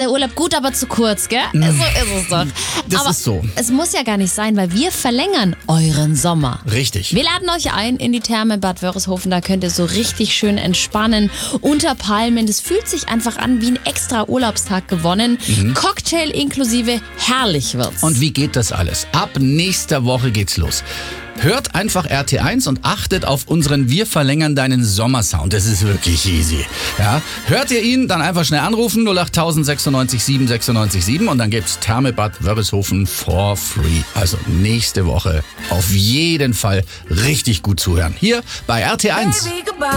der Urlaub gut, aber zu kurz, gell? So ist es doch. Das aber ist so. es muss ja gar nicht sein, weil wir verlängern euren Sommer. Richtig. Wir laden euch ein in die Therme Bad Wörishofen. Da könnt ihr so richtig schön entspannen unter Palmen. Das fühlt sich einfach an wie ein extra Urlaubstag gewonnen. Cocktail inklusive, herrlich wird's. Und wie geht das alles? Ab nächster Woche geht's los. Hört einfach RT1 und achtet auf unseren Wir verlängern deinen Sommersound. Das ist wirklich easy. Ja? Hört ihr ihn, dann einfach schnell anrufen 08000 96 7 96 7 und dann gibt's Therme Bad Wörishofen for free. Also nächste Woche auf jeden Fall richtig gut zuhören. Hier bei RT1.